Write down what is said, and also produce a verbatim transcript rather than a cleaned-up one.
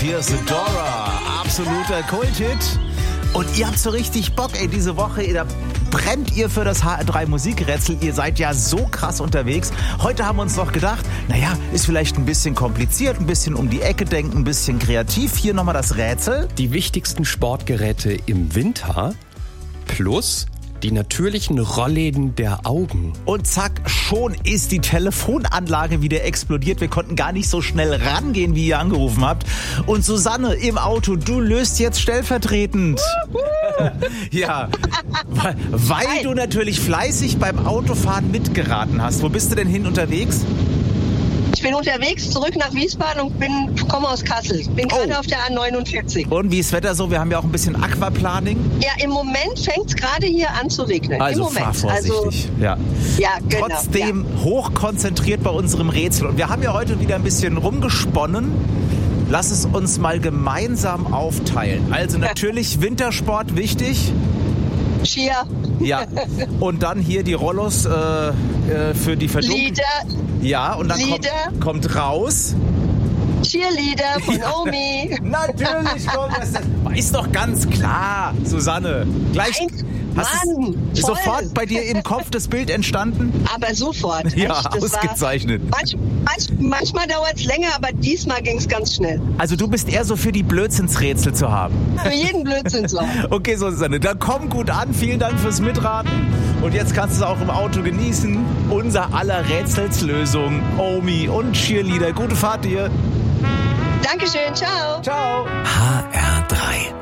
Hier ist Dora, absoluter Kulthit. Und ihr habt so richtig Bock, ey, diese Woche, da brennt ihr für das H R drei Musikrätsel. Ihr seid ja so krass unterwegs. Heute haben wir uns noch gedacht, naja, ist vielleicht ein bisschen kompliziert, ein bisschen um die Ecke denken, ein bisschen kreativ. Hier nochmal das Rätsel. Die wichtigsten Sportgeräte im Winter plus die natürlichen Rollläden der Augen. Und zack, schon ist die Telefonanlage wieder explodiert. Wir konnten gar nicht so schnell rangehen, wie ihr angerufen habt. Und Susanne im Auto, du löst jetzt stellvertretend. Ja, weil, weil du natürlich fleißig beim Autofahren mitgeraten hast. Wo bist du denn hin unterwegs? Ich bin unterwegs zurück nach Wiesbaden und bin, komme aus Kassel. Bin gerade oh. auf der A neunundvierzig. Und wie ist das Wetter so? Wir haben ja auch ein bisschen Aquaplaning. Ja, im Moment fängt es gerade hier an zu regnen. Also Im Moment. fahr vorsichtig. Also, ja. Ja, genau. Trotzdem ja. hochkonzentriert bei unserem Rätsel. Und wir haben ja heute wieder ein bisschen rumgesponnen. Lass es uns mal gemeinsam aufteilen. Also natürlich Wintersport wichtig. Skier. Ja, und dann hier die Rollos äh, für die Verdunklung. Lieder. Ja, und dann kommt, kommt raus. Cheerleader von ja, Omi. Natürlich kommt das. Ist doch ganz klar, Susanne. Gleich. Nein, hast Mann, es sofort bei dir im Kopf das Bild entstanden? Aber sofort. Ja, echt, das ausgezeichnet. War, manch, manch, manchmal dauert es länger, aber diesmal ging es ganz schnell. Also du bist eher so für die Blödsinnsrätsel zu haben. Für jeden Blödsinn zu haben. Okay, Susanne, dann komm gut an. Vielen Dank fürs Mitraten. Und jetzt kannst du es auch im Auto genießen. Unser aller Rätselslösung, Omi und Cheerleader. Gute Fahrt dir. Dankeschön, ciao. Ciao. H R drei